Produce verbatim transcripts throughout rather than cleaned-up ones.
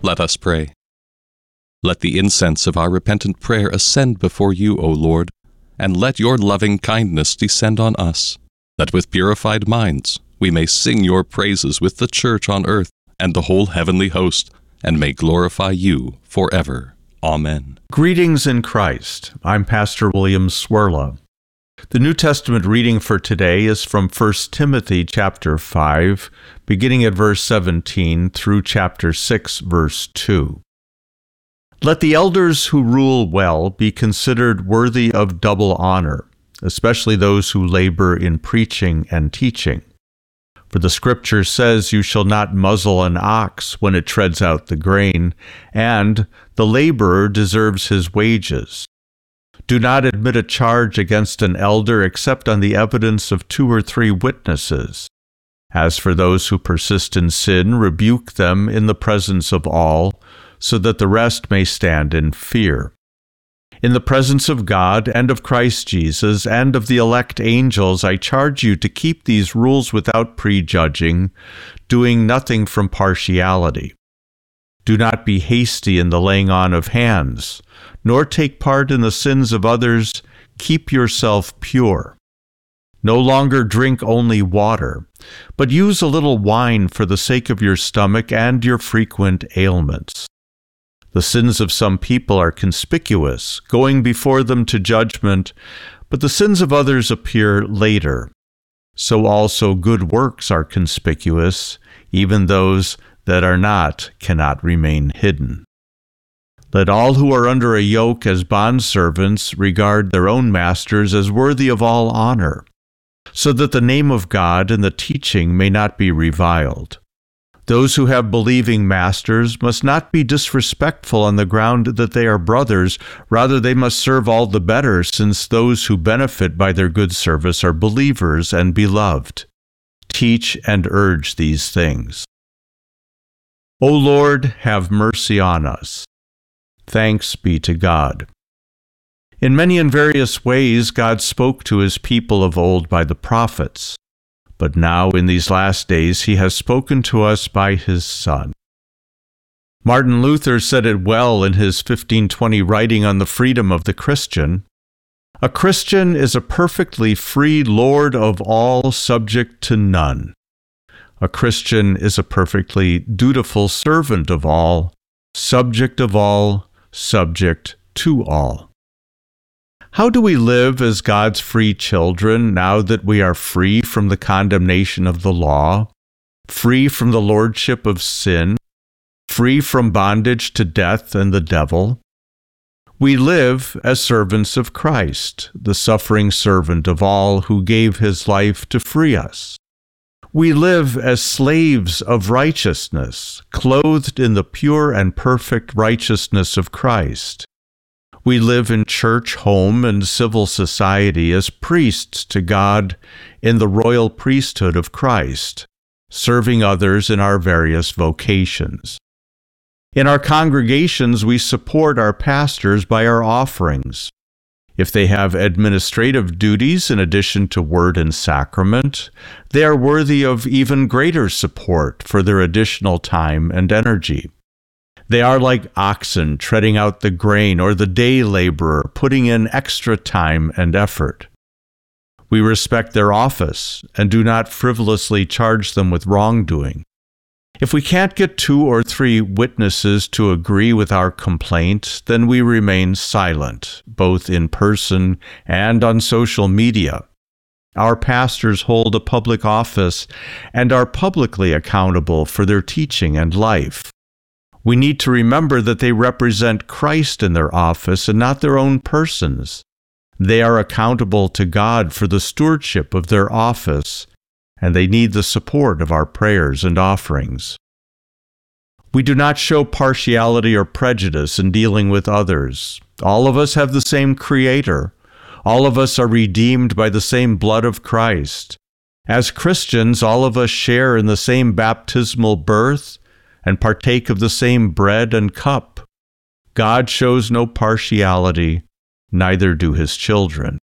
Let us pray. Let the incense of our repentant prayer ascend before you, O Lord, and let your loving kindness descend on us, that with purified minds we may sing your praises with the church on earth and the whole heavenly host, and may glorify you forever. Amen. Greetings in Christ. I'm Pastor William Swirla. The New Testament reading for today is from First Timothy chapter five, beginning at verse seventeen through chapter six, verse two. Let the elders who rule well be considered worthy of double honor, especially those who labor in preaching and teaching. For the Scripture says, "You shall not muzzle an ox when it treads out the grain," and "the laborer deserves his wages." Do not admit a charge against an elder except on the evidence of two or three witnesses. As for those who persist in sin, rebuke them in the presence of all, so that the rest may stand in fear. In the presence of God and of Christ Jesus and of the elect angels, I charge you to keep these rules without prejudging, doing nothing from partiality. Do not be hasty in the laying on of hands, nor take part in the sins of others. Keep yourself pure. No longer drink only water, but use a little wine for the sake of your stomach and your frequent ailments. The sins of some people are conspicuous, going before them to judgment, but the sins of others appear later. So also good works are conspicuous, even those that are not cannot remain hidden. Let all who are under a yoke as bondservants regard their own masters as worthy of all honor, so that the name of God and the teaching may not be reviled. Those who have believing masters must not be disrespectful on the ground that they are brothers. Rather, they must serve all the better, since those who benefit by their good service are believers and beloved. Teach and urge these things. O Lord, have mercy on us. Thanks be to God. In many and various ways, God spoke to his people of old by the prophets. But now, in these last days, he has spoken to us by his Son. Martin Luther said it well in his fifteen twenty writing on the freedom of the Christian. A Christian is a perfectly free Lord of all, subject to none. A Christian is a perfectly dutiful servant of all, subject of all, subject to all. How do we live as God's free children now that we are free from the condemnation of the law, free from the lordship of sin, free from bondage to death and the devil? We live as servants of Christ, the suffering servant of all who gave his life to free us. We live as slaves of righteousness, clothed in the pure and perfect righteousness of Christ. We live in church, home, and civil society as priests to God in the royal priesthood of Christ, serving others in our various vocations. In our congregations, we support our pastors by our offerings. If they have administrative duties in addition to word and sacrament, they are worthy of even greater support for their additional time and energy. They are like oxen treading out the grain, or the day laborer putting in extra time and effort. We respect their office and do not frivolously charge them with wrongdoing. If we can't get two or three witnesses to agree with our complaint, then we remain silent, both in person and on social media. Our pastors hold a public office and are publicly accountable for their teaching and life. We need to remember that they represent Christ in their office and not their own persons. They are accountable to God for the stewardship of their office, and they need the support of our prayers and offerings. We do not show partiality or prejudice in dealing with others. All of us have the same Creator. All of us are redeemed by the same blood of Christ. As Christians, all of us share in the same baptismal birth and partake of the same bread and cup. God shows no partiality, neither do his children.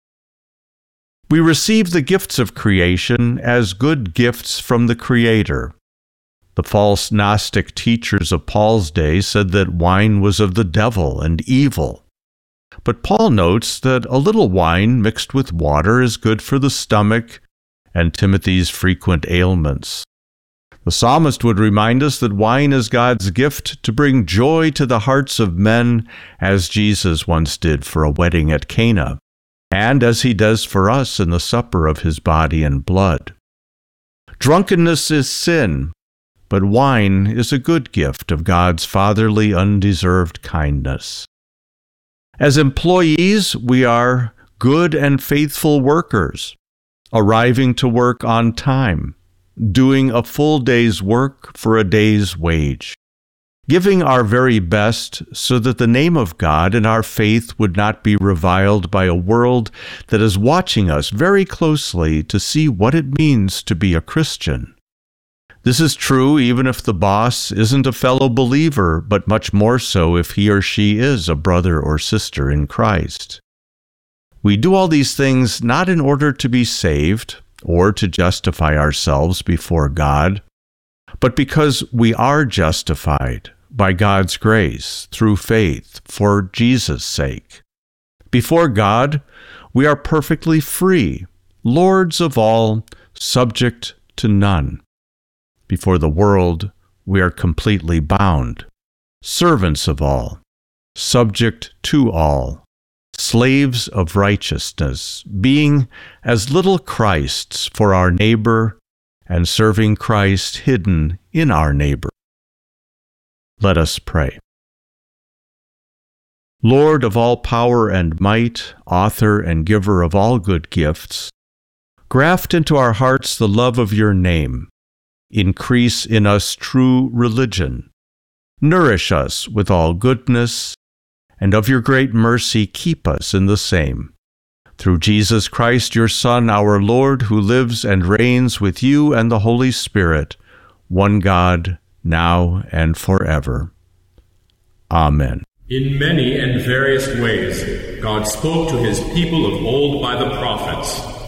We receive the gifts of creation as good gifts from the Creator. The false Gnostic teachers of Paul's day said that wine was of the devil and evil. But Paul notes that a little wine mixed with water is good for the stomach and Timothy's frequent ailments. The psalmist would remind us that wine is God's gift to bring joy to the hearts of men, as Jesus once did for a wedding at Cana, and as he does for us in the supper of his body and blood. Drunkenness is sin, but wine is a good gift of God's fatherly, undeserved kindness. As employees, we are good and faithful workers, arriving to work on time, doing a full day's work for a day's wage, giving our very best so that the name of God and our faith would not be reviled by a world that is watching us very closely to see what it means to be a Christian. This is true even if the boss isn't a fellow believer, but much more so if he or she is a brother or sister in Christ. We do all these things not in order to be saved or to justify ourselves before God, but because we are justified by God's grace through faith for Jesus' sake. Before God, we are perfectly free, lords of all, subject to none. Before the world, we are completely bound, servants of all, subject to all, slaves of righteousness, being as little Christs for our neighbor and serving Christ hidden in our neighbor. Let us pray. Lord of all power and might, author and giver of all good gifts, graft into our hearts the love of your name. Increase in us true religion. Nourish us with all goodness, and of your great mercy keep us in the same. Through Jesus Christ, your Son, our Lord, who lives and reigns with you and the Holy Spirit, one God, now and forever. Amen. In many and various ways, God spoke to his people of old by the prophets.